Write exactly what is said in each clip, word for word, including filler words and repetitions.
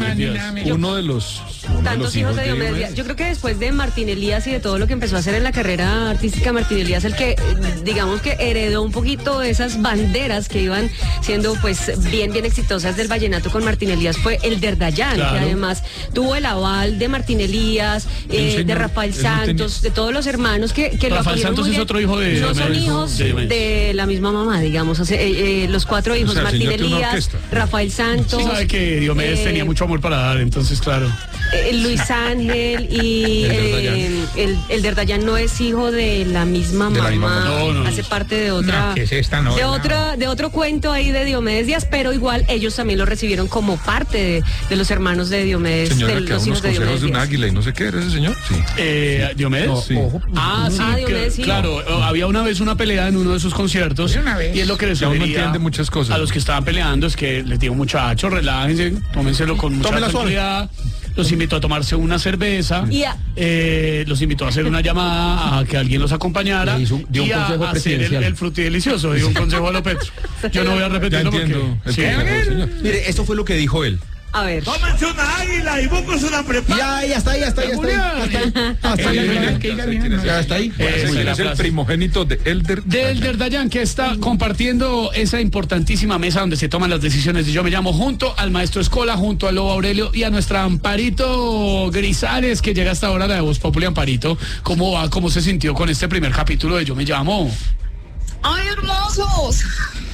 más ni nada menos. Uno de los... Uno Tantos de los hijos de Diomedes Díaz. Yo creo que después de Martín Elías y de todo lo que empezó a hacer en la carrera artística, Martín Elías, el que, digamos que heredó un poquito esas banderas que iban siendo pues bien, bien exitosas del vallenato con Martín Elías, fue el Derdayán, claro. Que además tuvo el aval de Martín Elías, eh, señor, de Rafael Santos, de todos los hermanos que, que Rafael lo Santos es otro hijo de... No son hijos de, de la misma mamá, digamos, o sea, eh, eh, los cuatro hijos, o sea, Martín Elías, Rafael Santos. Sí, sabe que Diomedes eh, tenía mucho amor para dar, entonces claro. Eh, Luis Ángel y el, eh, el, el Derdayán no es hijo de la misma de mamá, la misma no, no, hace parte de otra, no, ¿qué es esta? No, de no. otra, de otro cuento ahí de Diomedes Díaz, pero igual ellos también lo recibieron como parte de, de los hermanos de Diomedes, Señora, de los hijos de Diomedes de un Díaz. águila y no sé qué era ese señor. Sí. Eh, ¿Diomedes? No, sí. Ah, sí, Ah, que, Diomedes, sí. claro, había una vez una pelea en uno de sus conciertos y es lo que les Ya uno sugería entiende muchas cosas. a los que estaban peleando, es que les digo, muchachos, relájense, tómenselo con mucha Tómela tranquilidad. Los invitó a tomarse una cerveza, Yeah. eh, los invitó a hacer una llamada a que alguien los acompañara Le hizo- dio un y a consejo hacer el, presidencial. el frutidelicioso, dio un consejo a López. Yo no voy a Ya repetirlo entiendo. porque... el Sí. consejo del señor. Mire, esto fue lo que dijo él. A ver. Tómense una águila y búsquense una preparada. Ya, ya está, ya está, ya está. Ya está, ya está, ya está, ¿Qué ya diga está, bien? ya está ahí. Eh, Ese sí, la es el frase. primogénito de Elder. Del Derdayán, que está compartiendo esa importantísima mesa donde se toman las decisiones de Yo Me Llamo, junto al maestro Escola, junto a Lobo Aurelio y a nuestra Amparito Grisales, que llega hasta ahora la de Voz Populi. Amparito, ¿cómo va? ¿Cómo se sintió con este primer capítulo de Yo Me Llamo? ¡Ay, hermosos!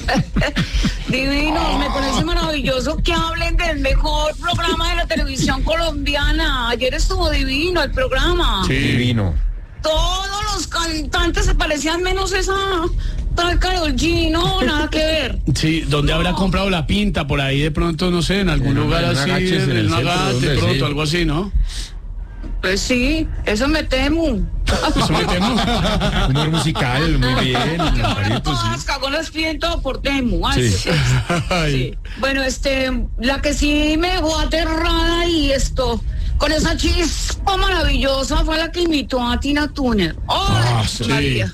Divinos, me parece maravilloso que hablen del mejor programa de la televisión colombiana. Ayer estuvo divino el programa. Divino. Todos los cantantes se parecían menos esa tal Karol G, no, nada que ver. Sí, ¿dónde habrá comprado la pinta? Por ahí de pronto, no sé, en algún En lugar un así, agaches en en el un centro, agache, ¿dónde? de pronto, Sí. algo así, ¿no? Pues sí, eso me temo. Eso me temo. Humor musical, muy bien. Amparito, Todas sí. las cagonas piden todo por Temu. Ay, Sí. sí. Ay. Sí. Bueno, este, la que sí me dejó aterrada y esto, con esa chispa maravillosa fue la que imitó a Tina Turner. ¡Ay, Ah, sí. María!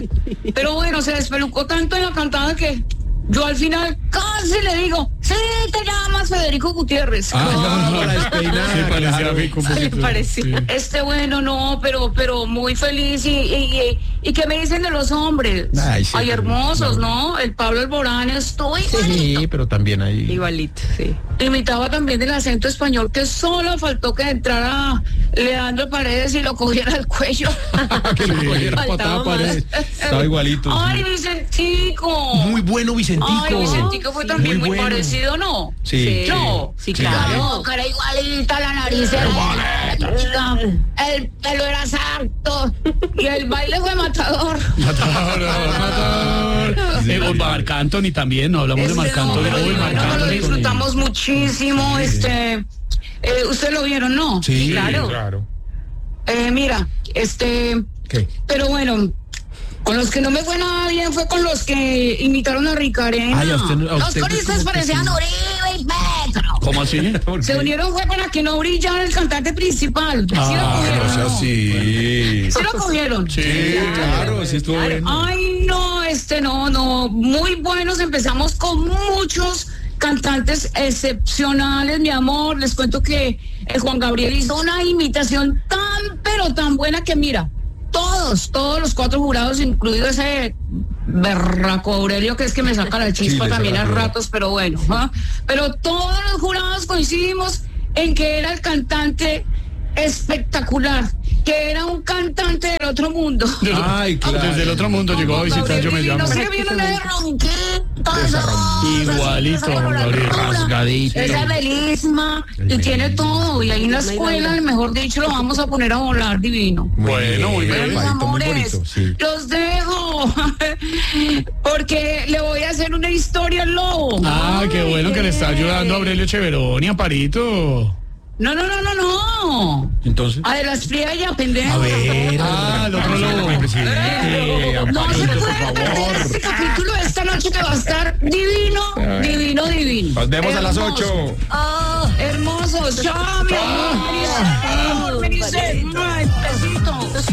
Pero bueno, se despelucó tanto en la cantada que yo al final casi le digo, sí, te llamas Federico Gutiérrez. Ah, no, para despeinar. Sí, parecía claro. rico un Sí, poquito. parecía. Sí. Este, bueno, no, pero, pero muy feliz y, y, y, y ¿qué me dicen de los hombres? Ay, sí, pero- hermosos, no. ¿no? El Pablo Alborán estuvo Sí, pero también hay. Igualito, sí. Imitaba también el acento español, que solo faltó que entrara Leandro Paredes y lo cogiera al cuello. que le Sí. cogiera Faltaba patada a más. pared. Estaba igualito. sí. Ay, Vicentico. Muy bueno, Vicentico. Ay, Vicentico fue también muy, bueno. parecido, ¿no? Sí. No. Sí, Sí, claro. No, que era igualita, la nariz era igualita, el pelo era exacto y el baile fue matador. Matador, matador. Eh, o Marc Anthony también, no hablamos de Este, Marc no, Anthony. pero Uy, divino, Marc nos lo Anthony. disfrutamos muchísimo, este, eh, ustedes lo vieron, ¿no? Sí, Claro. claro. Eh, mira, este, ¿Qué? pero bueno, con los que no me fue nada bien fue con los que imitaron a Ricarena. Ay, a usted no- a los usted coristas como que parecían sí. Uribe y Petro. ¿Cómo así? ¿Por Se qué? unieron fue para que no brillara el cantante principal. ¿Sí lo Ah, cogieron? No sea así. ¿Sí lo cogieron? Sí, Claro, sí estuvo bueno. Ay, no, este no, no, muy buenos. Empezamos con muchos cantantes excepcionales, mi amor. Les cuento que el Juan Gabriel hizo una imitación tan, pero tan buena que mira, todos, todos los cuatro jurados, incluido ese berraco Aurelio, que es que me saca la chispa Sí, le también a saca todo. ratos, pero bueno, ¿ah? Pero todos los jurados coincidimos en que era el cantante espectacular, que era un cantante del otro mundo. Ay, claro. Desde el otro mundo llegó a visitar Yo Me Llamo. No sé, vieron ese ronquito, ese Igualito, esa Juan Gabriel. Rasgadito. esa belisma, y tiene todo, y ahí en la escuela, mejor dicho, lo vamos a poner a volar divino. Bueno, muy Bueno, bien. mis Paito, muy amores, bonito, sí. los dejo, porque le voy a hacer una historia al lobo. Ah, qué bueno que le está ayudando a Aurelio Cheveroni, Amparito. No, no, no, no, no. Entonces. A de las frías ya, pendejo. A ver. Ah, el otro lobo. Señor presidente, No se Amparito, por pueden perder favor. este capítulo de esta noche que va a estar divino, divino, divino. Nos vemos a las Hermoso. ocho. Ah, hermosos. Chao, mi amor. Feliz, feliz. Ay, besitos.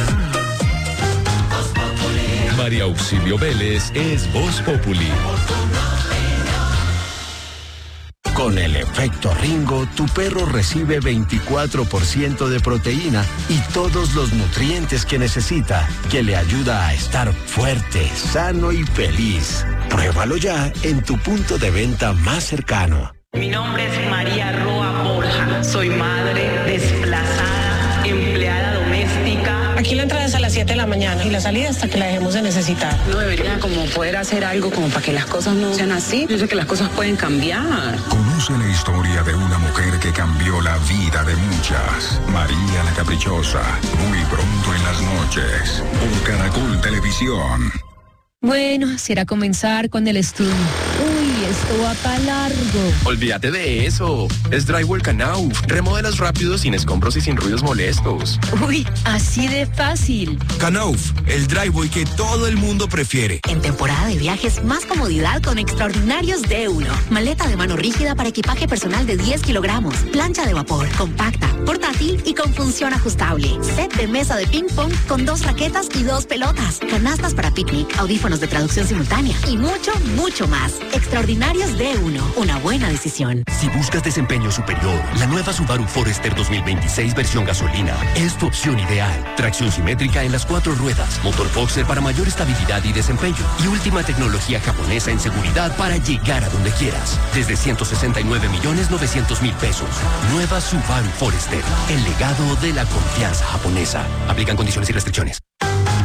María Auxilio Vélez es Voz Populi. Con el efecto Ringo, tu perro recibe veinticuatro por ciento de proteína y todos los nutrientes que necesita, que le ayuda a estar fuerte, sano y feliz. Pruébalo ya en tu punto de venta más cercano. Mi nombre es María Roa Borja. Soy madre, desplazada, empleada doméstica. Aquí la entrada es a las siete de la mañana y la salida hasta que la dejemos de necesitar. No debería como poder hacer algo como para que las cosas no sean así. Yo sé que las cosas pueden cambiar. Conoce la historia de una mujer que cambió la vida de muchas. María la Caprichosa. Muy pronto en las noches. Por Caracol Televisión. Bueno, será comenzar con el estudio. Uy, esto va para largo. Olvídate de eso. Es Drywall Knauf. Remodelas rápido, sin escombros y sin ruidos molestos. Uy, así de fácil. Knauf, el driveway que todo el mundo prefiere. En temporada de viajes, más comodidad con extraordinarios D uno. Maleta de mano rígida para equipaje personal de diez kilogramos. Plancha de vapor, compacta, portátil y con función ajustable. Set de mesa de ping pong con dos raquetas y dos pelotas. Canastas para picnic, audífonos de traducción simultánea y mucho, mucho más. Extraordinarios D uno, una buena decisión. Si buscas desempeño superior, la nueva Subaru Forester dos mil veintiséis versión gasolina es tu opción ideal. Tracción simétrica en las cuatro ruedas, motor Boxer para mayor estabilidad y desempeño y última tecnología japonesa en seguridad para llegar a donde quieras. Desde ciento sesenta y nueve millones novecientos mil pesos. Nueva Subaru Forester, el legado de la confianza japonesa. Aplican condiciones y restricciones.